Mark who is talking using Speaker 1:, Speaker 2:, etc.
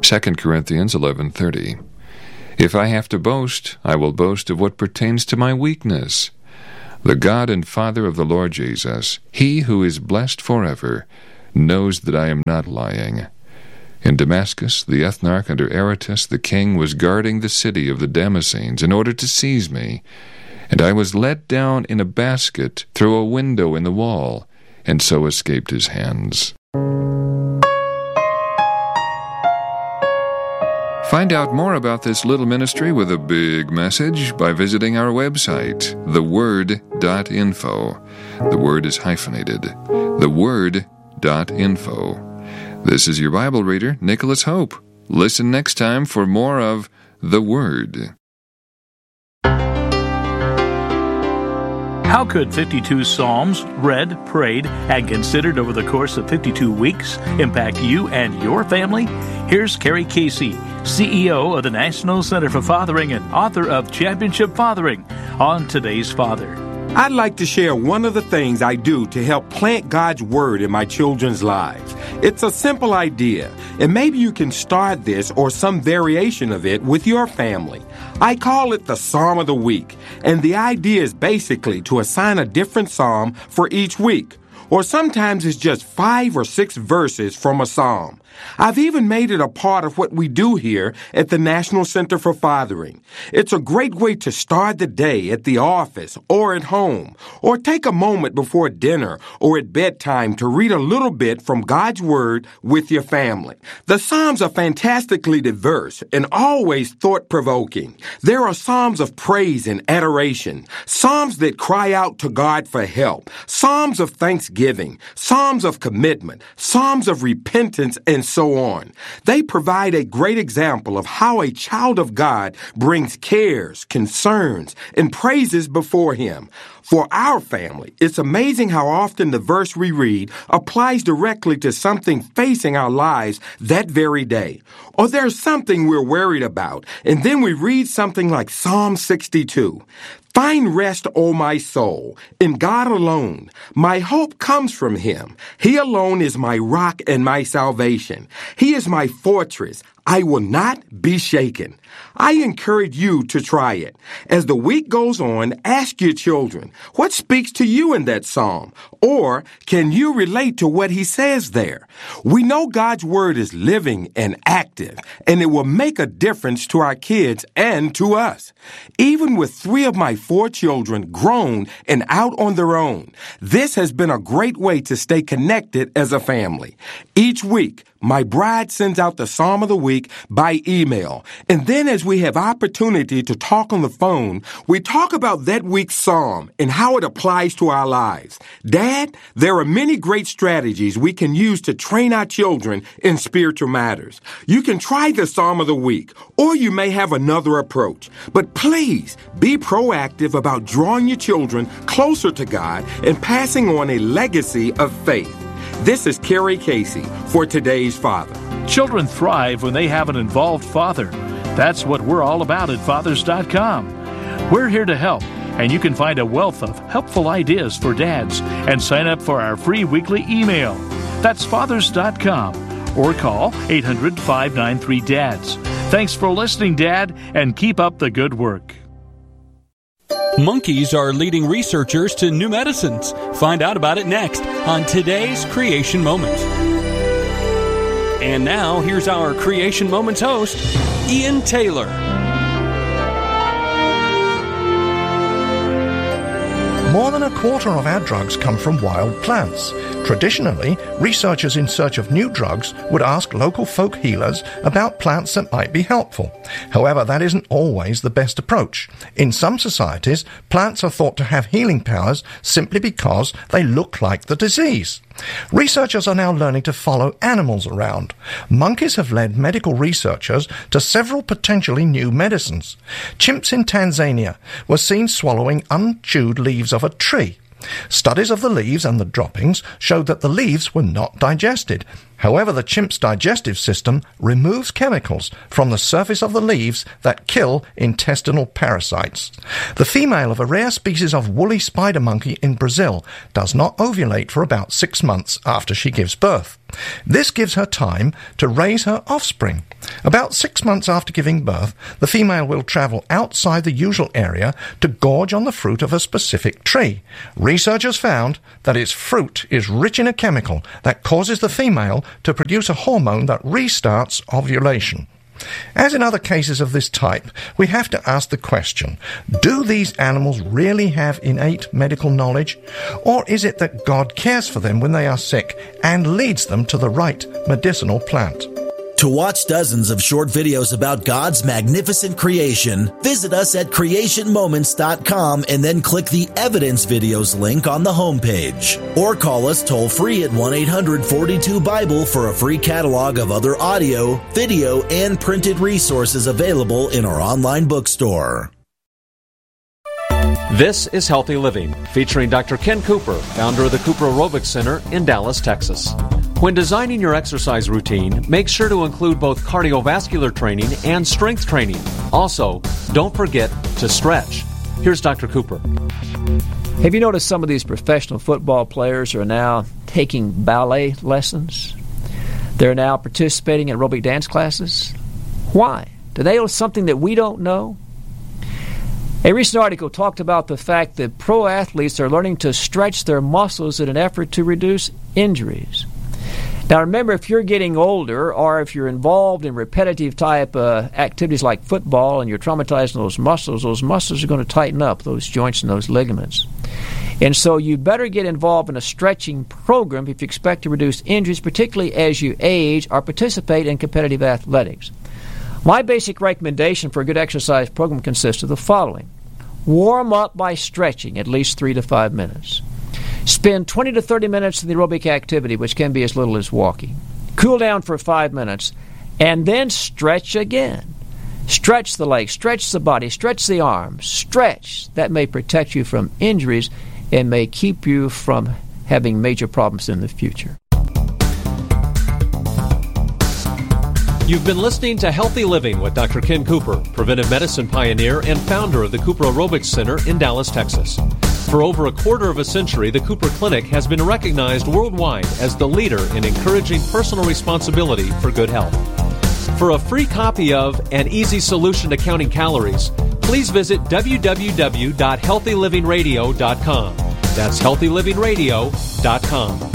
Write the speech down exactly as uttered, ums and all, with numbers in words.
Speaker 1: Second Corinthians eleven thirty. If I have to boast, I will boast of what pertains to my weakness. The God and Father of the Lord Jesus, He who is blessed forever, knows that I am not lying. In Damascus, the ethnarch under Aretas the king was guarding the city of the Damascenes in order to seize me, and I was let down in a basket through a window in the wall, and so escaped his hands. Find out more about this little ministry with a big message by visiting our website, the word dot info. The word is hyphenated. the word dot info. This is your Bible reader, Nicholas Hope. Listen next time for more of The Word.
Speaker 2: How could fifty-two Psalms, read, prayed, and considered over the course of fifty-two weeks, impact you and your family? Here's Carrie Casey, C E O of the National Center for Fathering and author of Championship Fathering, on Today's Father.
Speaker 3: I'd like to share one of the things I do to help plant God's Word in my children's lives. It's a simple idea, and maybe you can start this or some variation of it with your family. I call it the Psalm of the Week, and the idea is basically to assign a different psalm for each week. Or sometimes it's just five or six verses from a psalm. I've even made it a part of what we do here at the National Center for Fathering. It's a great way to start the day at the office or at home, or take a moment before dinner or at bedtime to read a little bit from God's Word with your family. The Psalms are fantastically diverse and always thought-provoking. There are Psalms of praise and adoration, Psalms that cry out to God for help, Psalms of thanksgiving, Psalms of commitment, Psalms of repentance, and so on. They provide a great example of how a child of God brings cares, concerns, and praises before Him. For our family, it's amazing how often the verse we read applies directly to something facing our lives that very day. Or there's something we're worried about, and then we read something like Psalm sixty-two. Find rest, O my soul, in God alone. My hope comes from Him. He alone is my rock and my salvation. He is my fortress. I will not be shaken. I encourage you to try it. As the week goes on, ask your children, what speaks to you in that psalm? Or can you relate to what he says there? We know God's Word is living and active, and it will make a difference to our kids and to us. Even with three of my four children grown and out on their own, this has been a great way to stay connected as a family. Each week, my bride sends out the Psalm of the Week by email, and then as we have opportunity to talk on the phone, we talk about that week's Psalm and how it applies to our lives. Dad, there are many great strategies we can use to train our children in spiritual matters. You can try the Psalm of the Week, or you may have another approach. But please be proactive about drawing your children closer to God and passing on a legacy of faith. This is Carrie Casey for Today's Father.
Speaker 2: Children thrive when they have an involved father. That's what we're all about at fathers dot com. We're here to help, and you can find a wealth of helpful ideas for dads and sign up for our free weekly email. That's fathers dot com, or call eight hundred, five nine three, D A D S. Thanks for listening, Dad, and keep up the good work.
Speaker 4: Monkeys are leading researchers to new medicines. Find out about it next on today's Creation Moment. And now, here's our Creation Moments host, Ian Taylor.
Speaker 5: More than a quarter of our drugs come from wild plants. Traditionally, researchers in search of new drugs would ask local folk healers about plants that might be helpful. However, that isn't always the best approach. In some societies, plants are thought to have healing powers simply because they look like the disease. Researchers are now learning to follow animals around. Monkeys have led medical researchers to several potentially new medicines. Chimps in Tanzania were seen swallowing unchewed leaves of a tree. Studies of the leaves and the droppings showed that the leaves were not digested. However, the chimp's digestive system removes chemicals from the surface of the leaves that kill intestinal parasites. The female of a rare species of woolly spider monkey in Brazil does not ovulate for about six months after she gives birth. This gives her time to raise her offspring. About six months after giving birth, the female will travel outside the usual area to gorge on the fruit of a specific tree. Researchers found that its fruit is rich in a chemical that causes the female to produce a hormone that restarts ovulation. As in other cases of this type, we have to ask the question, do these animals really have innate medical knowledge? Or is it that God cares for them when they are sick and leads them to the right medicinal plant?
Speaker 6: To watch dozens of short videos about God's magnificent creation, visit us at creation moments dot com and then click the Evidence Videos link on the homepage. Or call us toll-free at one eight hundred forty-two Bible for a free catalog of other audio, video, and printed resources available in our online bookstore.
Speaker 7: This is Healthy Living, featuring Doctor Ken Cooper, founder of the Cooper Aerobics Center in Dallas, Texas. When designing your exercise routine, make sure to include both cardiovascular training and strength training. Also, don't forget to stretch. Here's Doctor Cooper.
Speaker 8: Have you noticed some of these professional football players are now taking ballet lessons? They're now participating in aerobic dance classes? Why? Do they know something that we don't know? A recent article talked about the fact that pro athletes are learning to stretch their muscles in an effort to reduce injuries. Now remember, if you're getting older or if you're involved in repetitive type uh, activities like football and you're traumatizing those muscles, those muscles are going to tighten up, those joints and those ligaments. And so you better get involved in a stretching program if you expect to reduce injuries, particularly as you age or participate in competitive athletics. My basic recommendation for a good exercise program consists of the following. Warm up by stretching at least three to five minutes. Spend twenty to thirty minutes in the aerobic activity, which can be as little as walking. Cool down for five minutes, and then stretch again. Stretch the legs, stretch the body, stretch the arms, stretch. That may protect you from injuries and may keep you from having major problems in the future.
Speaker 7: You've been listening to Healthy Living with Doctor Ken Cooper, preventive medicine pioneer and founder of the Cooper Aerobics Center in Dallas, Texas. For over a quarter of a century, the Cooper Clinic has been recognized worldwide as the leader in encouraging personal responsibility for good health. For a free copy of An Easy Solution to Counting Calories, please visit w w w dot healthy living radio dot com. That's healthy living radio dot com.